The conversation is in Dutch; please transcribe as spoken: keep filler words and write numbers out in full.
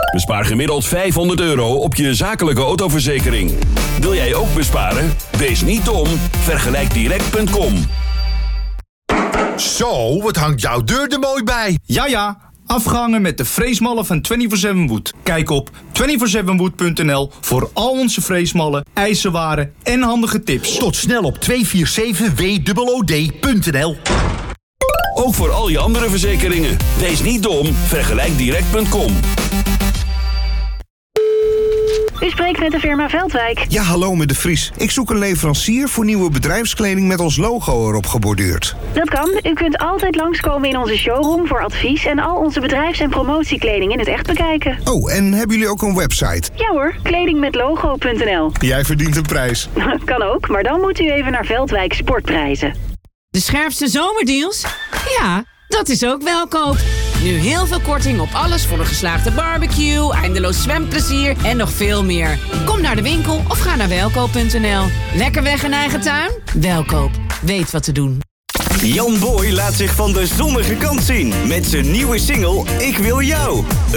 Bespaar gemiddeld vijfhonderd euro op je zakelijke autoverzekering. Wil jij ook besparen? Wees niet dom. Vergelijk direct punt com. Zo, wat hangt jouw deur er mooi bij. Ja, ja. Afgehangen met de freesmallen van vierentwintig zeven Wood. Kijk op vierentwintig zeven wood punt n l voor al onze freesmallen, ijzerwaren en handige tips. Tot snel op tweehonderdzevenenveertig w o o d punt n l. Ook voor al je andere verzekeringen. Wees niet dom. Vergelijk direct punt com. U spreekt met de firma Veldwijk. Ja, hallo met de Vries. Ik zoek een leverancier voor nieuwe bedrijfskleding met ons logo erop geborduurd. Dat kan. U kunt altijd langskomen in onze showroom voor advies en al onze bedrijfs- en promotiekleding in het echt bekijken. Oh, en hebben jullie ook een website? Ja hoor, kledingmetlogo punt n l. Jij verdient een prijs. Kan ook, maar dan moet u even naar Veldwijk Sportprijzen. De scherpste zomerdeals? Ja, dat is ook Welkoop. Nu heel veel korting op alles voor een geslaagde barbecue, eindeloos zwemplezier en nog veel meer. Kom naar de winkel of ga naar welkoop punt n l. Lekker weg in eigen tuin? Welkoop. Weet wat te doen. Jan Boy laat zich van de zonnige kant zien met zijn nieuwe single Ik Wil Jou.